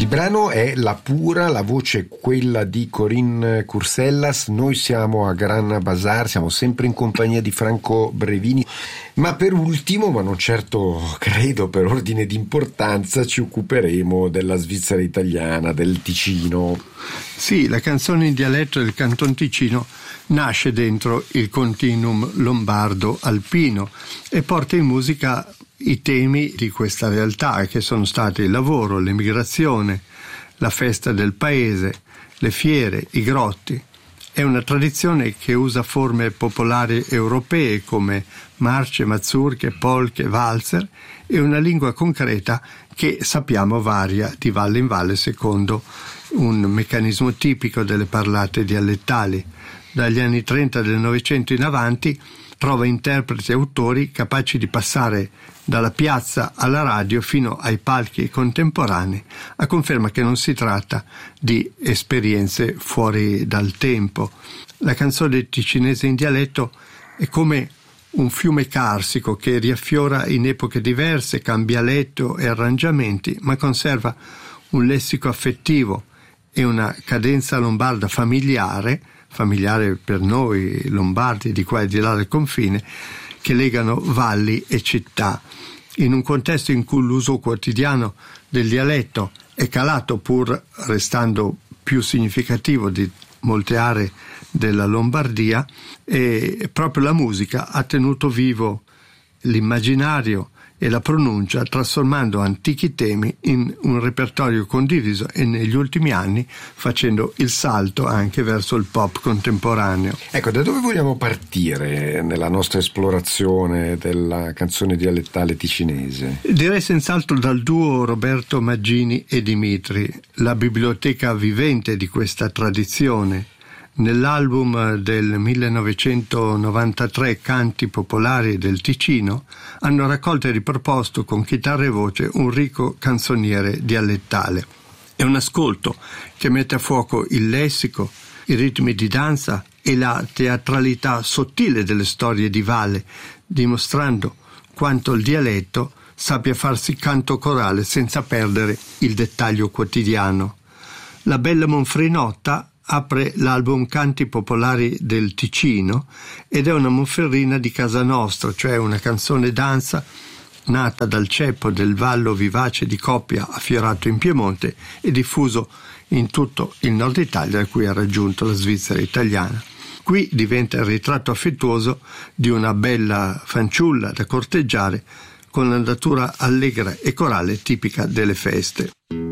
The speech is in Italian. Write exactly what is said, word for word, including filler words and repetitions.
Il brano è La Pura, la voce è quella di Corinne Cursellas. Noi siamo a Gran Bazar, siamo sempre in compagnia di Franco Brevini, ma per ultimo, ma non certo credo per ordine di importanza, ci occuperemo della Svizzera italiana, del Ticino. Sì, la canzone in dialetto del Canton Ticino nasce dentro il continuum lombardo-alpino e porta in musica i temi di questa realtà, che sono stati il lavoro, l'emigrazione, la festa del paese, le fiere, i grotti. È una tradizione che usa forme popolari europee come marce, mazurche, polche, valzer e una lingua concreta che sappiamo varia di valle in valle secondo un meccanismo tipico delle parlate dialettali. Dagli anni trenta del Novecento in avanti trova interpreti e autori capaci di passare dalla piazza alla radio fino ai palchi contemporanei, a conferma che non si tratta di esperienze fuori dal tempo. La canzone ticinese in dialetto è come un fiume carsico che riaffiora in epoche diverse, cambia letto e arrangiamenti, ma conserva un lessico affettivo e una cadenza lombarda familiare, familiare per noi lombardi di qua e di là del confine, che legano valli e città. In un contesto in cui l'uso quotidiano del dialetto è calato, pur restando più significativo di molte aree della Lombardia, e proprio la musica ha tenuto vivo l'immaginario e la pronuncia, trasformando antichi temi in un repertorio condiviso e negli ultimi anni facendo il salto anche verso il pop contemporaneo. Ecco, da dove vogliamo partire nella nostra esplorazione della canzone dialettale ticinese? Direi senz'altro dal duo Roberto Maggini e Dimitri, la biblioteca vivente di questa tradizione. Nell'album del millenovecentonovantatré Canti popolari del Ticino hanno raccolto e riproposto con chitarra e voce un ricco canzoniere dialettale. È un ascolto che mette a fuoco il lessico, i ritmi di danza e la teatralità sottile delle storie di valle, dimostrando quanto il dialetto sappia farsi canto corale senza perdere il dettaglio quotidiano. La Bella Monfrinotta apre l'album Canti popolari del Ticino ed è una monferrina di casa nostra, cioè una canzone danza nata dal ceppo del vallo vivace di Coppia, affiorato in Piemonte e diffuso in tutto il nord Italia, da cui ha raggiunto la Svizzera italiana. Qui diventa il ritratto affettuoso di una bella fanciulla da corteggiare con l'andatura allegra e corale tipica delle feste.